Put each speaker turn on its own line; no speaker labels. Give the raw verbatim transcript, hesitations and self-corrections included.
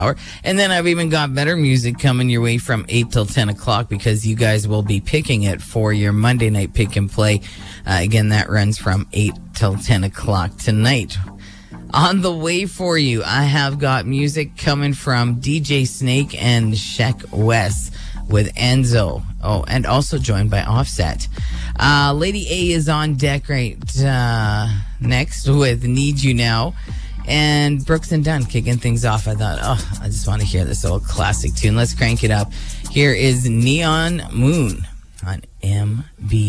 hour. And then I've even got better music coming your way from eight till ten o'clock because you guys will be picking it for your Monday night pick and play. Uh, again, that runs from eight till ten o'clock tonight. On the way for you, I have got music coming from D J Snake and Sheck West with Enzo. Oh, and also joined by Offset. Uh, Lady A is on deck right uh, next with Need You Now. And Brooks and Dunn kicking things off. I thought, oh, I just want to hear this old classic tune. Let's crank it up. Here is Neon Moon on M B.